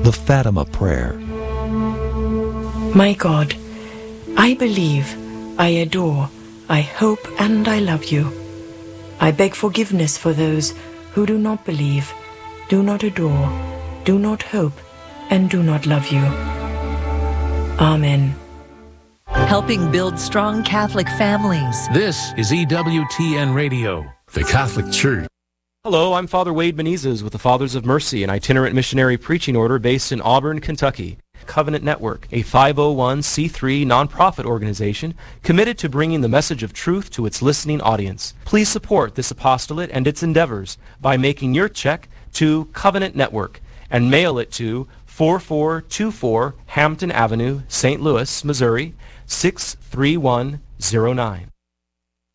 The Fatima Prayer. My God, I believe, I adore, I hope, and I love you. I beg forgiveness for those who do not believe, do not adore, do not hope, and do not love you. Amen. Helping build strong Catholic families. This is EWTN Radio, the Catholic Church. Hello, I'm Father Wade Menezes with the Fathers of Mercy, an itinerant missionary preaching order based in Auburn, Kentucky. Covenant Network, a 501c3 nonprofit organization committed to bringing the message of truth to its listening audience. Please support this apostolate and its endeavors by making your check to Covenant Network and mail it to 4424 Hampton Avenue, St. Louis, Missouri, 63109.